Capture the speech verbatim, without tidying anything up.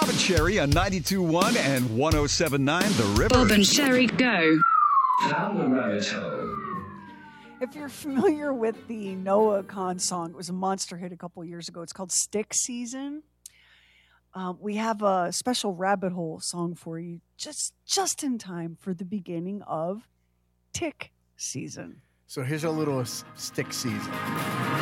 Bob and Sherry on ninety-two point one and one oh seven point nine The River. Bob and Sherry go. Down the rabbit hole. If you're familiar with the Noah Khan song, it was a monster hit a couple years ago. It's called Stick Season. Um, we have a special rabbit hole song for you just just in time for the beginning of tick season. So here's our little s- stick season.